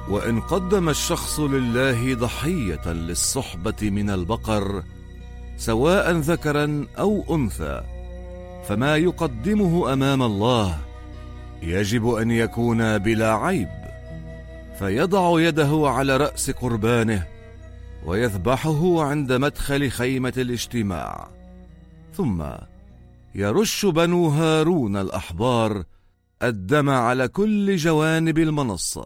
وإن قدم الشخص لله ضحية للصحبة من البقر سواء ذكرا أو أنثى، فما يقدمه أمام الله يجب أن يكون بلا عيب، فيضع يده على رأس قربانه ويذبحه عند مدخل خيمة الاجتماع، ثم يرش بنو هارون الأحبار الدم على كل جوانب المنصة،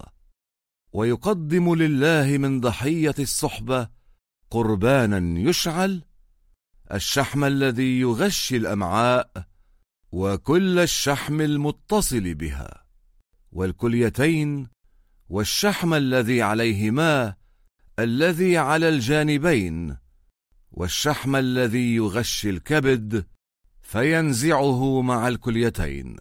ويقدم لله من ضحية الصحبة قربانا يشعل، الشحم الذي يغشي الأمعاء وكل الشحم المتصل بها، والكليتين، والشحم الذي عليهما الذي على الجانبين، والشحم الذي يغشي الكبد، فينزعه مع الكليتين،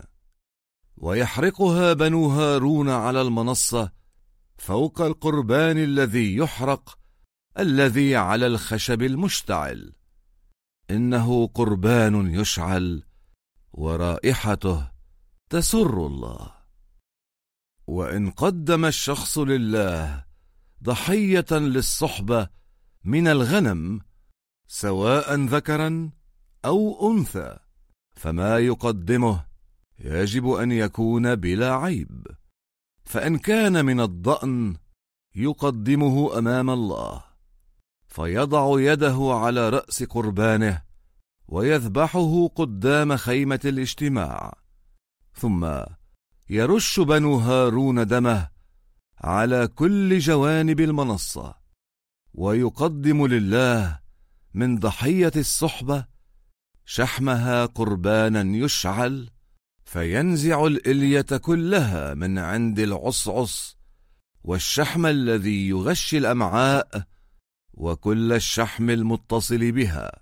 ويحرقها بنو هارون على المنصة فوق القربان الذي يحرق الذي على الخشب المشتعل، إنه قربان يشعل ورائحته تسر الله. وإن قدم الشخص لله ضحية للصحبة من الغنم سواء ذكرا أو أنثى، فما يقدمه يجب أن يكون بلا عيب، فإن كان من الضأن يقدمه أمام الله، فيضع يده على رأس قربانه ويذبحه قدام خيمة الاجتماع، ثم يرش بنو هارون دمه على كل جوانب المنصة، ويقدم لله من ضحية الصحبة شحمها قربانا يشعل، فينزع الإلية كلها من عند العصعص، والشحم الذي يغشي الأمعاء وكل الشحم المتصل بها،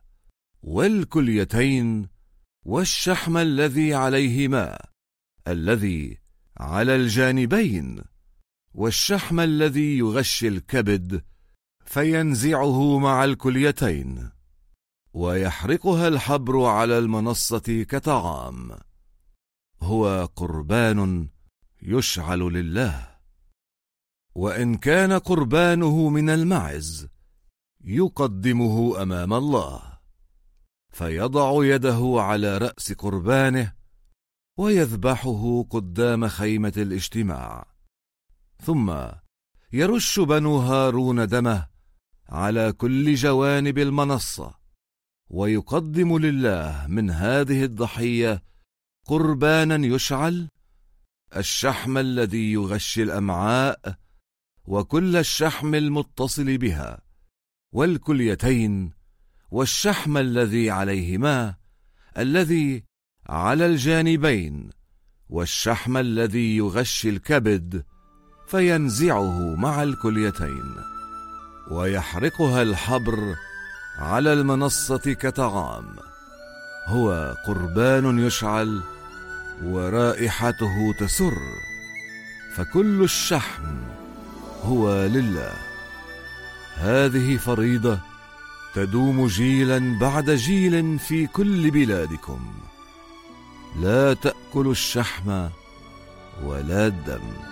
والكليتين، والشحم الذي عليهما الذي على الجانبين، والشحم الذي يغشي الكبد، فينزعه مع الكليتين، ويحرقها الحبر على المنصة كطعام، هو قربان يشعل لله. وإن كان قربانه من المعز يقدمه أمام الله، فيضع يده على رأس قربانه ويذبحه قدام خيمة الاجتماع، ثم يرش بنو هارون دمه على كل جوانب المنصة، ويقدم لله من هذه الضحية قربانا يشعل، الشحم الذي يغشي الأمعاء وكل الشحم المتصل بها، والكليتين، والشحم الذي عليهما الذي على الجانبين، والشحم الذي يغشي الكبد، فينزعه مع الكليتين، ويحرقها الحبر على المنصة كطعام، هو قربان يشعل ورائحته تسر، فكل الشحم هو لله. هذه فريضة تدوم جيلا بعد جيل في كل بلادكم، لا تأكلوا الشحم ولا الدم.